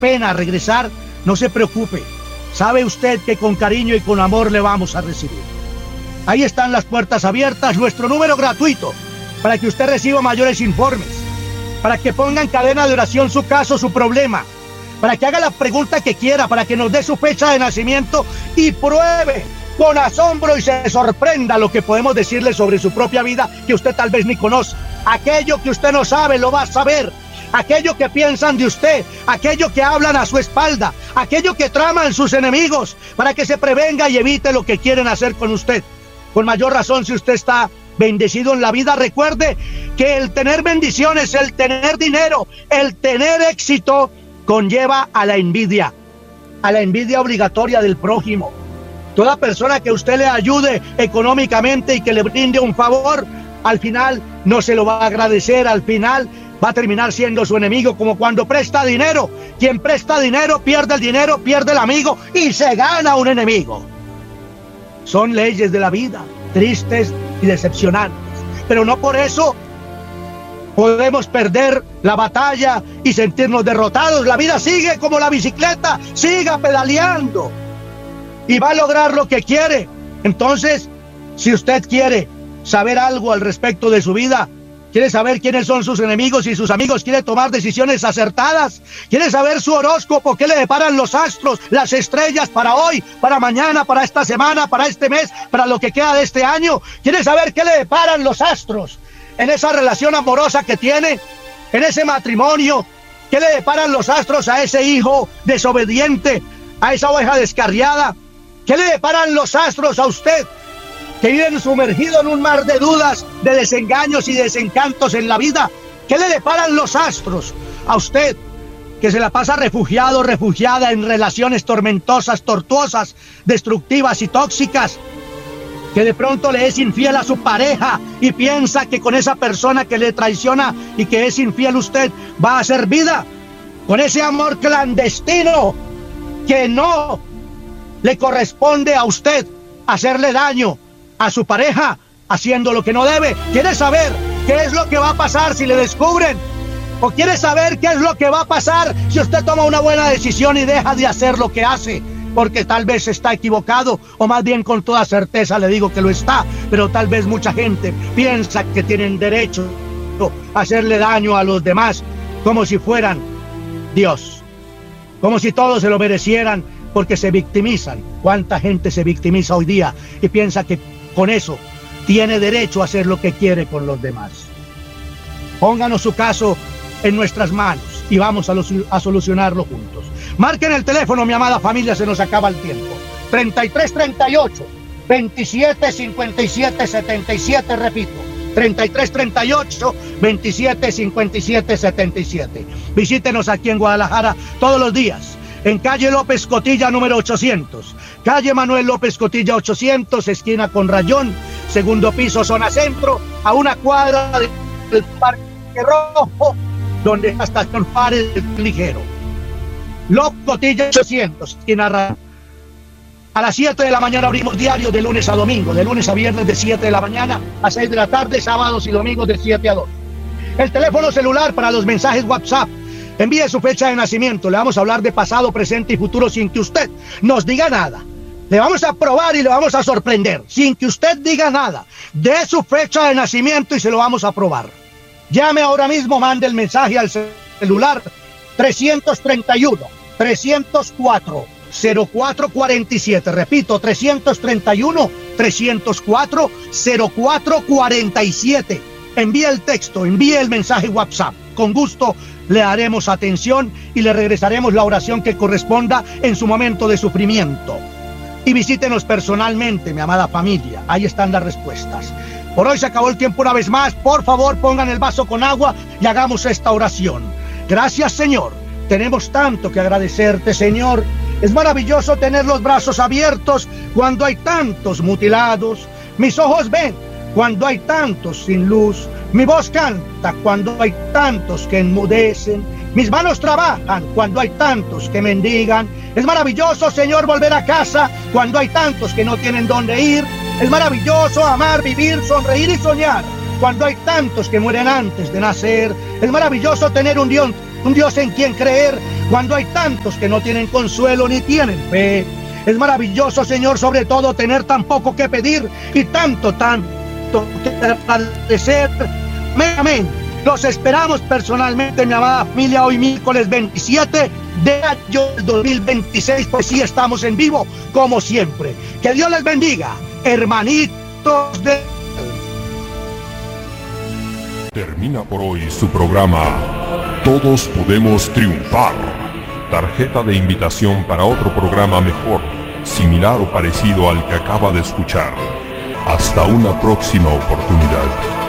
pena regresar, no se preocupe. Sabe usted que con cariño y con amor le vamos a recibir. Ahí están las puertas abiertas, nuestro número gratuito, para que usted reciba mayores informes, para que ponga en cadena de oración su caso, su problema, para que haga la pregunta que quiera, para que nos dé su fecha de nacimiento y pruebe con asombro y se sorprenda lo que podemos decirle sobre su propia vida que usted tal vez ni conoce. Aquello que usted no sabe, lo va a saber. Aquello que piensan de usted, aquello que hablan a su espalda, aquello que traman sus enemigos, para que se prevenga y evite lo que quieren hacer con usted. Con mayor razón, si usted está bendecido en la vida, recuerde que el tener bendiciones, el tener dinero, el tener éxito, conlleva a la envidia obligatoria del prójimo. Toda persona que usted le ayude económicamente y que le brinde un favor, al final no se lo va a agradecer, al final va a terminar siendo su enemigo, como cuando presta dinero. Quien presta dinero, pierde el amigo y se gana un enemigo. Son leyes de la vida, tristes y decepcionantes, pero no por eso podemos perder la batalla y sentirnos derrotados. La vida sigue como la bicicleta, siga pedaleando y va a lograr lo que quiere. Entonces, si usted quiere saber algo al respecto de su vida, quiere saber quiénes son sus enemigos y sus amigos, quiere tomar decisiones acertadas, quiere saber su horóscopo, qué le deparan los astros, las estrellas para hoy, para mañana, para esta semana, para este mes, para lo que queda de este año, quiere saber qué le deparan los astros en esa relación amorosa que tiene, en ese matrimonio, qué le deparan los astros a ese hijo desobediente, a esa oveja descarriada, qué le deparan los astros a usted, que viven sumergido en un mar de dudas, de desengaños y desencantos en la vida. ¿Qué le deparan los astros a usted, que se la pasa refugiado, refugiada en relaciones tormentosas, tortuosas, destructivas y tóxicas? Que de pronto le es infiel a su pareja y piensa que con esa persona que le traiciona y que es infiel usted va a hacer vida con ese amor clandestino que no le corresponde a usted hacerle daño a su pareja haciendo lo que no debe. ¿Quiere saber qué es lo que va a pasar si le descubren? ¿O quiere saber qué es lo que va a pasar si usted toma una buena decisión y deja de hacer lo que hace? Porque tal vez está equivocado, o más bien con toda certeza le digo que lo está, pero tal vez mucha gente piensa que tienen derecho a hacerle daño a los demás como si fueran Dios, como si todos se lo merecieran, porque se victimizan. ¿Cuánta gente se victimiza hoy día y piensa que con eso tiene derecho a hacer lo que quiere con los demás? Pónganos su caso en nuestras manos y vamos a solucionarlo juntos. Marquen el teléfono, mi amada familia, se nos acaba el tiempo. 3338 27 57 77, repito, 3338 27 57 77. Visítenos aquí en Guadalajara todos los días, en calle López Cotilla número 800, calle Manuel López Cotilla 800, esquina con Rayón, segundo piso, zona centro, a una cuadra del Parque Rojo, donde está estación Fares del Ligero. López Cotilla 800, esquina Rayón. A las 7 de la mañana abrimos diario de lunes a domingo, de lunes a viernes de 7 de la mañana a 6 de la tarde, sábados y domingos de 7 a 2. El teléfono celular para los mensajes WhatsApp. Envíe su fecha de nacimiento, le vamos a hablar de pasado, presente y futuro sin que usted nos diga nada. Le vamos a probar y le vamos a sorprender, sin que usted diga nada. Dé su fecha de nacimiento y se lo vamos a probar. Llame ahora mismo, mande el mensaje al celular 331 304 0447, repito, 331 304 0447. Envíe el texto, envíe el mensaje WhatsApp. Con gusto le daremos atención y le regresaremos la oración que corresponda en su momento de sufrimiento. Y visítenos personalmente, mi amada familia. Ahí están las respuestas. Por hoy se acabó el tiempo una vez más. Por favor, pongan el vaso con agua y hagamos esta oración. Gracias, Señor. Tenemos tanto que agradecerte, Señor. Es maravilloso tener los brazos abiertos cuando hay tantos mutilados. Mis ojos ven cuando hay tantos sin luz. Mi voz canta cuando hay tantos que enmudecen. Mis manos trabajan cuando hay tantos que mendigan. Es maravilloso, Señor, volver a casa cuando hay tantos que no tienen dónde ir. Es maravilloso amar, vivir, sonreír y soñar cuando hay tantos que mueren antes de nacer. Es maravilloso tener un Dios en quien creer cuando hay tantos que no tienen consuelo ni tienen fe. Es maravilloso, Señor, sobre todo tener tan poco que pedir y tanto que agradecer. Amén. Los esperamos personalmente, mi amada familia, hoy miércoles 27 de mayo del 2026, pues sí, estamos en vivo, como siempre. Que Dios les bendiga, hermanitos de... Termina por hoy su programa Todos Podemos Triunfar. Tarjeta de invitación para otro programa mejor, similar o parecido al que acaba de escuchar. Hasta una próxima oportunidad.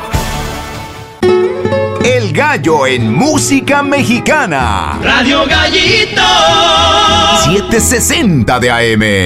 El Gallo en música mexicana. Radio Gallito 760 de AM.